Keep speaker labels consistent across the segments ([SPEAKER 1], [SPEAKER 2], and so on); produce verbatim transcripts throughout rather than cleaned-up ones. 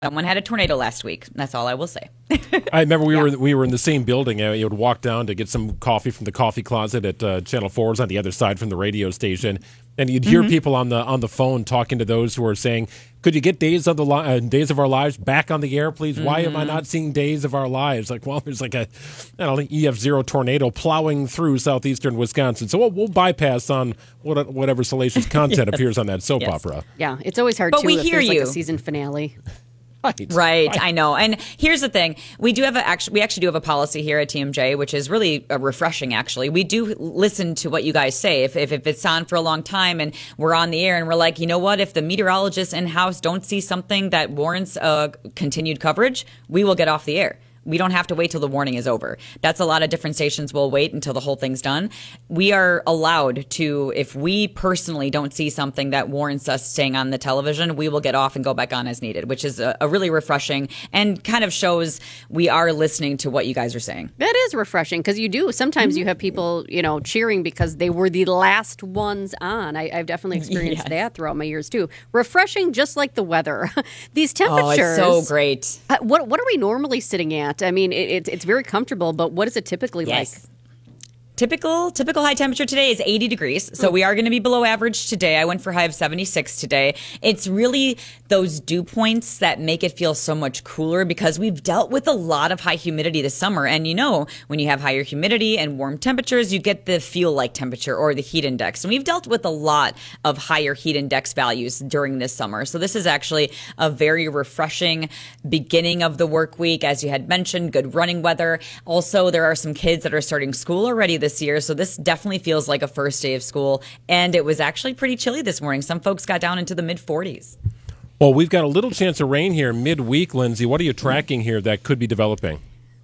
[SPEAKER 1] Someone had a tornado last week. That's all I will say.
[SPEAKER 2] I remember we
[SPEAKER 1] Yeah.
[SPEAKER 2] were we were in the same building. Uh, you would walk down to get some coffee from the coffee closet at uh, Channel four's on the other side from the radio station, and you'd hear
[SPEAKER 1] Mm-hmm.
[SPEAKER 2] people on the on the phone talking to those who are saying, "Could you get Days of the li- uh, Days of Our Lives back on the air, please? Why am I not seeing Days of Our Lives?" Like, well, there's like a I don't know, E F zero tornado plowing through southeastern Wisconsin, so we'll, we'll bypass on what, whatever salacious content appears on that soap
[SPEAKER 1] Yes.
[SPEAKER 2] opera.
[SPEAKER 3] Yeah, it's always hard
[SPEAKER 1] But
[SPEAKER 3] too
[SPEAKER 1] we
[SPEAKER 3] if
[SPEAKER 1] hear
[SPEAKER 3] there's like
[SPEAKER 1] you.
[SPEAKER 3] a season finale.
[SPEAKER 2] Right.
[SPEAKER 1] Right, I know. And here's the thing: we do have a actually, we actually do have a policy here at T M J, which is really uh, refreshing. Actually, we do listen to what you guys say. If, if if it's on for a long time and we're on the air and we're like, you know what? If the meteorologists in house don't see something that warrants uh, continued coverage, we will get off the air. We don't have to wait till the warning is over. That's a lot of different stations will wait until the whole thing's done. We are allowed to, if we personally don't see something that warrants us staying on the television, we will get off and go back on as needed, which is a, a really refreshing and kind of shows we are listening to what you guys are saying.
[SPEAKER 3] That is refreshing because you do. Sometimes you have people, you know, cheering because they were the last ones on. I, I've definitely experienced
[SPEAKER 1] Yes.
[SPEAKER 3] that throughout my years too. Refreshing, just like the weather. These
[SPEAKER 1] Oh,
[SPEAKER 3] temperatures.
[SPEAKER 1] it's so great.
[SPEAKER 3] Uh, What what are we normally sitting at? I mean, it, it's it's very comfortable, but what is it typically
[SPEAKER 1] Yes.
[SPEAKER 3] like?
[SPEAKER 1] Typical typical high temperature today is eighty degrees. So we are going to be below average today. I went for a high of seventy-six today. It's really those dew points that make it feel so much cooler because we've dealt with a lot of high humidity this summer. And you know, when you have higher humidity and warm temperatures, you get the feel like temperature or the heat index. And we've dealt with a lot of higher heat index values during this summer. So this is actually a very refreshing beginning of the work week. As you had mentioned, good running weather. Also, there are some kids that are starting school already this year. So this definitely feels like a first day of school. And it was actually pretty chilly this morning. Some folks got down into the mid forties.
[SPEAKER 2] Well, we've got a little chance of rain here midweek, Lindsay. What are you tracking here that could be developing?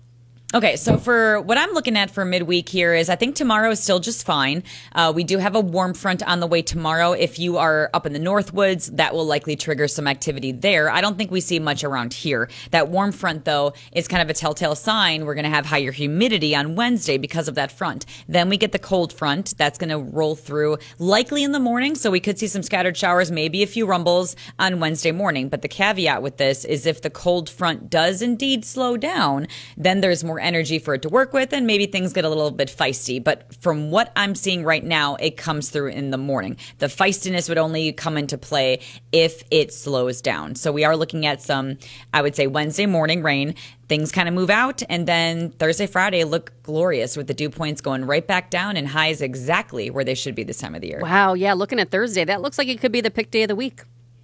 [SPEAKER 1] Okay, so for what I'm looking at for midweek here is I think tomorrow is still just fine. Uh, we do have a warm front on the way tomorrow. If you are up in the Northwoods, that will likely trigger some activity there. I don't think we see much around here. That warm front, though, is kind of a telltale sign we're going to have higher humidity on Wednesday because of that front. Then we get the cold front that's going to roll through likely in the morning, so we could see some scattered showers, maybe a few rumbles on Wednesday morning. But the caveat with this is if the cold front does indeed slow down, then there's more energy for it to work with and maybe things get a little bit feisty. But from what I'm seeing right now, it comes through in the morning. The feistiness would only come into play if it slows down. So we are looking at some, I would say, Wednesday morning rain. Things kind of move out, and then Thursday, Friday look glorious with the dew points going right back down and highs exactly where they should be this time of the year.
[SPEAKER 3] Wow, yeah, looking at Thursday, that looks like it could be the pick day of the week.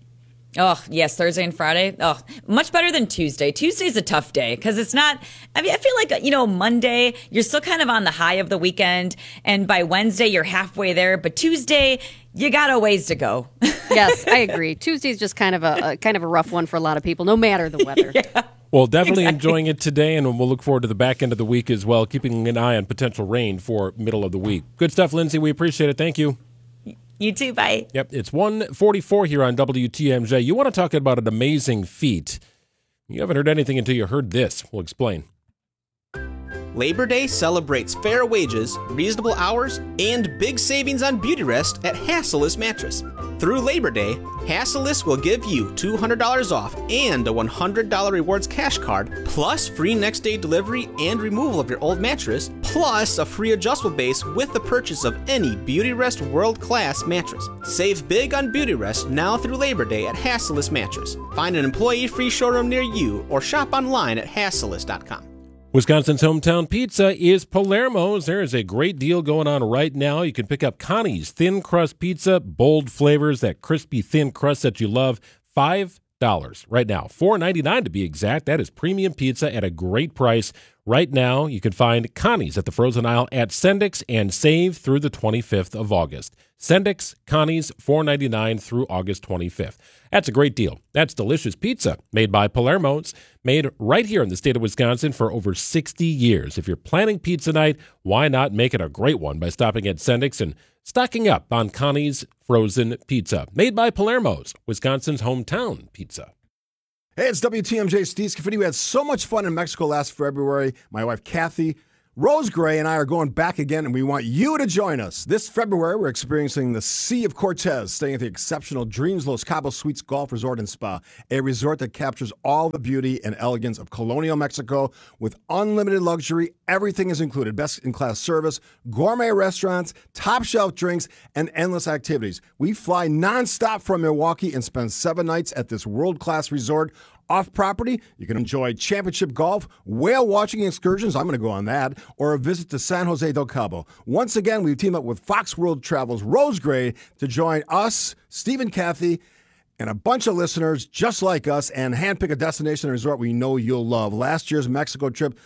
[SPEAKER 1] Oh, yes, Thursday and Friday. Oh, much better than Tuesday. Tuesday's a tough day because it's not, I mean, I feel like, you know, Monday, you're still kind of on the high of the weekend. And by Wednesday, you're halfway there. But Tuesday, you got a ways to go.
[SPEAKER 3] Yes, I agree. Tuesday's just kind of a, a kind of a rough one for a lot of people, no matter the weather.
[SPEAKER 1] Yeah.
[SPEAKER 2] Well, definitely
[SPEAKER 1] Exactly.
[SPEAKER 2] enjoying it today, and we'll look forward to the back end of the week as well, keeping an eye on potential rain for middle of the week. Good stuff, Lindsay. We appreciate it. Thank you.
[SPEAKER 1] You too. Bye.
[SPEAKER 2] Yep, it's one forty-four here on W T M J. You want to talk about an amazing feat. You haven't heard anything until you heard this. We'll explain.
[SPEAKER 4] Labor Day celebrates fair wages, reasonable hours, and big savings on beauty rest at Hassellus Mattress. Through Labor Day, Hassellus will give you two hundred dollars off and a one hundred dollars rewards cash card, plus free next day delivery and removal of your old mattress, plus a free adjustable base with the purchase of any Beauty Rest world-class mattress. Save big on beauty rest now through Labor Day at Hassellus Mattress. Find an employee-free showroom near you or shop online at hassellus dot com.
[SPEAKER 2] Wisconsin's hometown pizza is Palermo's. There is a great deal going on right now. You can pick up Connie's thin crust pizza, bold flavors, that crispy thin crust that you love. Five dollars right now, four ninety-nine to be exact. That is premium pizza at a great price. Right now, you can find Connie's at the frozen aisle at Sendik's and save through the twenty-fifth of August. Sendik's, Connie's, four ninety-nine through August twenty-fifth. That's a great deal. That's delicious pizza made by Palermo's, made right here in the state of Wisconsin for over sixty years. If you're planning pizza night, why not make it a great one by stopping at Sendik's and stocking up on Connie's frozen pizza, made by Palermo's, Wisconsin's hometown pizza.
[SPEAKER 5] Hey, it's W T M J Steve Scaffidi. We had so much fun in Mexico last February. My wife, Kathy, Rose Gray and I are going back again, and we want you to join us. This February, we're experiencing the Sea of Cortez, staying at the exceptional Dreams Los Cabos Suites Golf Resort and Spa, a resort that captures all the beauty and elegance of colonial Mexico with unlimited luxury. Everything is included. Best-in-class service, gourmet restaurants, top-shelf drinks, and endless activities. We fly nonstop from Milwaukee and spend seven nights at this world-class resort. Off property, you can enjoy championship golf, whale watching excursions, I'm going to go on that, or a visit to San Jose del Cabo. Once again, we've teamed up with Fox World Travel's Rose Gray to join us, Steve and Kathy, and a bunch of listeners just like us and handpick a destination and resort we know you'll love. Last year's Mexico trip